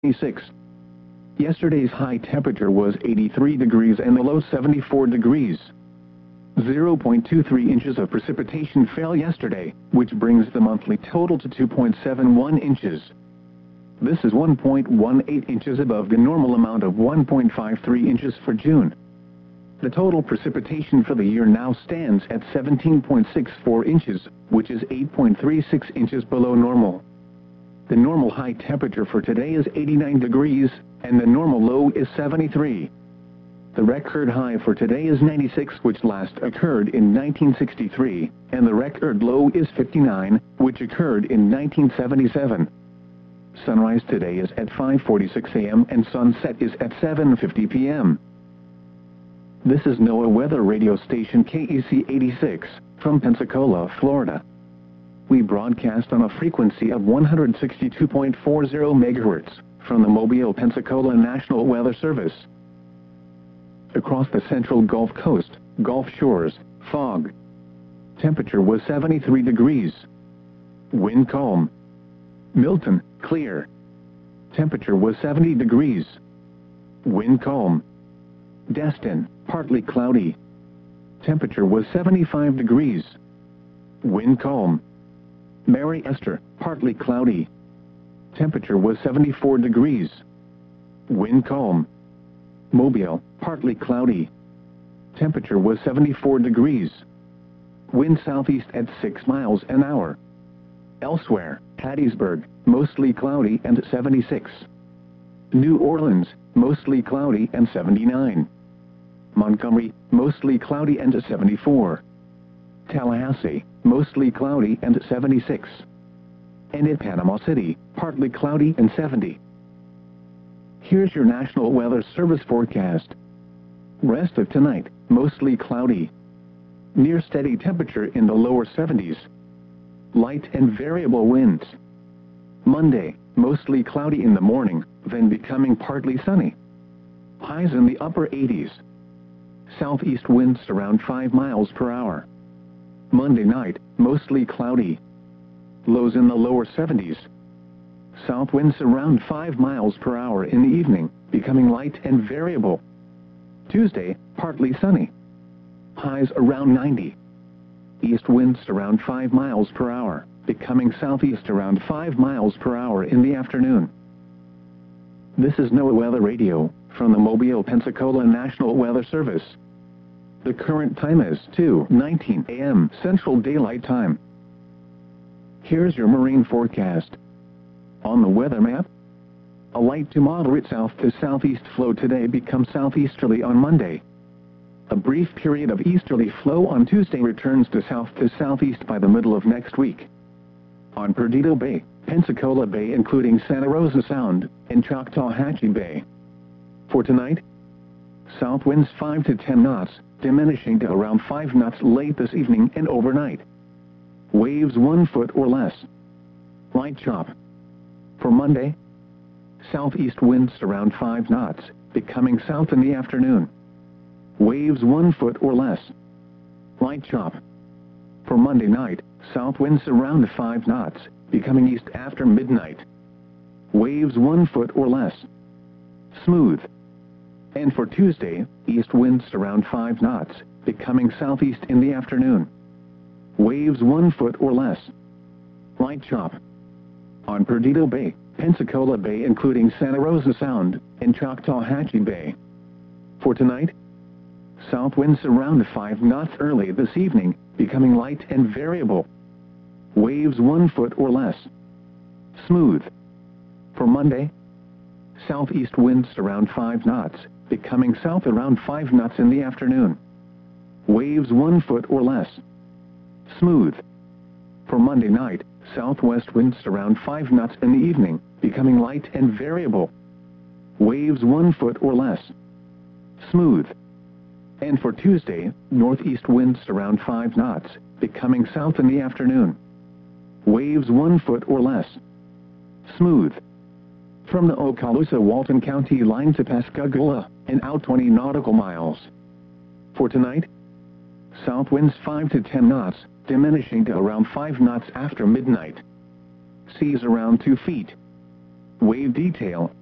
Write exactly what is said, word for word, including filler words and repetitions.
twenty-six. Yesterday's high temperature was eighty-three degrees and the low seventy-four degrees. zero point two three inches of precipitation fell yesterday, which brings the monthly total to two point seven one inches. This is one point one eight inches above the normal amount of one point five three inches for June. The total precipitation for the year now stands at seventeen point six four inches, which is eight point three six inches below normal. The normal high temperature for today is eighty-nine degrees, and the normal low is seventy-three. The record high for today is ninety-six, which last occurred in nineteen sixty-three, and the record low is fifty-nine, which occurred in nineteen seventy-seven. Sunrise today is at five forty-six a m and sunset is at seven fifty p m This is NOAA Weather Radio Station K E C eighty-six, from Pensacola, Florida. We broadcast on a frequency of one hundred sixty-two point four zero megahertz, from the Mobile, Pensacola National Weather Service. Across the central Gulf Coast, Gulf Shores, fog. Temperature was seventy-three degrees. Wind calm. Milton, clear. Temperature was seventy degrees. Wind calm. Destin, partly cloudy. Temperature was seventy-five degrees. Wind calm. Mary Esther, partly cloudy. Temperature was seventy-four degrees. Wind calm. Mobile, partly cloudy. Temperature was seventy-four degrees. Wind southeast at six miles an hour. Elsewhere, Hattiesburg, mostly cloudy and seventy-six. New Orleans, mostly cloudy and seventy-nine. Montgomery, mostly cloudy and seventy-four. Tallahassee, mostly cloudy and seventy-six. And in Panama City, partly cloudy and seventy. Here's your National Weather Service forecast. Rest of tonight, mostly cloudy. Near steady temperature in the lower seventies. Light and variable winds. Monday, mostly cloudy in the morning, then becoming partly sunny. Highs in the upper eighties. Southeast winds around five miles per hour. Monday night, mostly cloudy. Lows in the lower seventies. South winds around five miles per hour in the evening, becoming light and variable. Tuesday, partly sunny. Highs around ninety. East winds around five miles per hour, becoming southeast around five miles per hour in the afternoon. This is NOAA Weather Radio, from the Mobile, Pensacola National Weather Service. The current time is two nineteen a m Central Daylight Time. Here's your marine forecast. On the weather map, a light to moderate south to southeast flow today becomes southeasterly on Monday. A brief period of easterly flow on Tuesday returns to south to southeast by the middle of next week. On Perdido Bay, Pensacola Bay including Santa Rosa Sound, and Choctawhatchee Bay. For tonight, south winds five to ten knots, diminishing to around five knots late this evening and overnight. Waves one foot or less. Light chop. For Monday, southeast winds around five knots, becoming south in the afternoon. Waves one foot or less. Light chop. For Monday night, south winds around five knots, becoming east after midnight. Waves one foot or less. Smooth. And for Tuesday, east winds around five knots, becoming southeast in the afternoon. Waves one foot or less. Light chop. On Perdido Bay, Pensacola Bay including Santa Rosa Sound, and Choctawhatchee Bay. For tonight, south winds around five knots early this evening, becoming light and variable. Waves one foot or less. Smooth. For Monday, southeast winds around five knots, becoming south around five knots in the afternoon. Waves one foot or less. Smooth. For Monday night, southwest winds around five knots in the evening, becoming light and variable. Waves one foot or less. Smooth. And for Tuesday, northeast winds around five knots, becoming south in the afternoon. Waves one foot or less. Smooth. From the Okaloosa-Walton County line to Pascagoula, and out twenty nautical miles. For tonight, south winds five to ten knots, diminishing to around five knots after midnight. Seas around two feet. Wave detail,